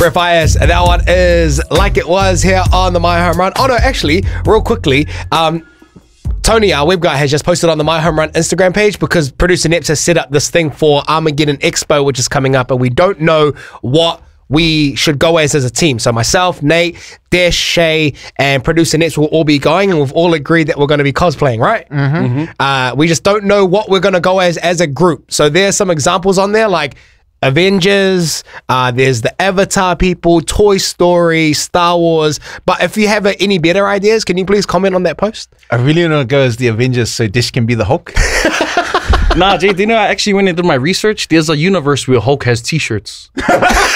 Ref IS, that one is Like It Was here on the My Home Run. Oh no, actually, real quickly, Tony, our web guy, has just posted on the My Home Run Instagram page because producer Neps has set up this thing for Armageddon Expo, which is coming up, and we don't know what we should go as a team. So myself, Nate, Desh, Shay, and producer Neps will all be going, and we've all agreed that we're going to be cosplaying, right? We just don't know what we're going to go as a group. So there's some examples on there, like Avengers, there's the Avatar people, Toy Story, Star Wars. But if you have any better ideas, can you please comment on that post? I really want to go as the Avengers so Dish can be the Hulk. Nah, Jay, do you know, I actually went and did my research. There's a universe where Hulk has t-shirts.